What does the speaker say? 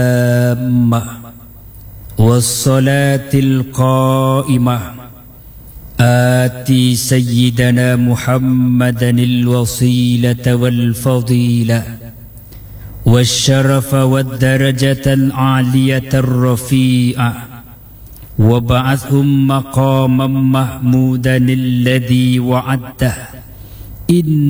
والصلاة القائمة آتي سيدنا محمدا الوصيلة والفضيلة والشرف والدرجة العالية الرفيعة وابعثهم مقاما محمودا الذي وعده.